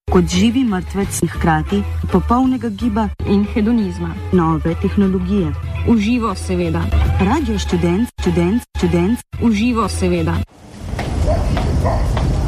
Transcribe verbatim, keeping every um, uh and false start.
kot živi mrtvec in hkrati popolnega giba in hedonizma. Nove tehnologije. Uživo seveda. Radio študent, študent, študent. Uživo seveda.